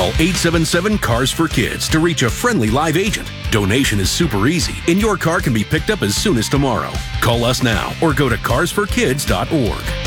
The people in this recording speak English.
Call 877-CARS-FOR-KIDS to reach a friendly live agent. Donation is super easy, and your car can be picked up as soon as tomorrow. Call us now or go to carsforkids.org.